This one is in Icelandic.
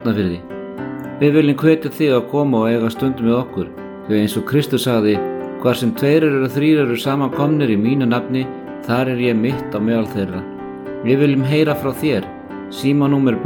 Hornafirði. Við viljum hvetja þig að koma og eiga stund með okkur, því eins og Kristur sagði: hvar sem 2 eða 3 eru samankomnir í mínu nafni, þar er ég mitt á meðal þeirra. Við viljum heyra frá þér. Símanúmer